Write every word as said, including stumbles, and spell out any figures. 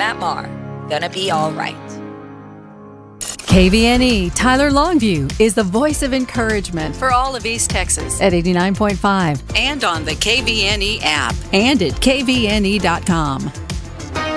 Matt Maher. Gonna be all right. K V N E Tyler Longview is the voice of encouragement for all of East Texas at eighty-nine point five and on the K V N E app and at K V N E dot com.